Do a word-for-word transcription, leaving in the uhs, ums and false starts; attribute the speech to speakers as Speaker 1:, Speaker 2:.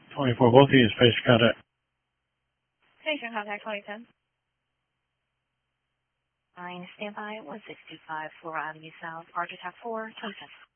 Speaker 1: twenty-four, both of you, station contact.
Speaker 2: Station contact twenty ten.
Speaker 3: Nine, standby, one six two five, Flora Avenue South, Architect four, twenty ten.